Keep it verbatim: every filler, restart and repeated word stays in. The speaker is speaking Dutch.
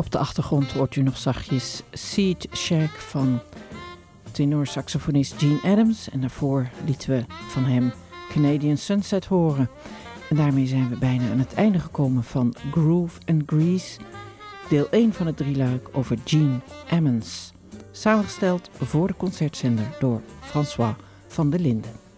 Op de achtergrond hoort u nog zachtjes Seed Shack van tenorsaxofonist Gene Adams. En daarvoor lieten we van hem Canadian Sunset horen. En daarmee zijn we bijna aan het einde gekomen van Groove and Grease. Deel één van het drieluik over Gene Ammons. Samengesteld voor de concertzender door François van der Linden.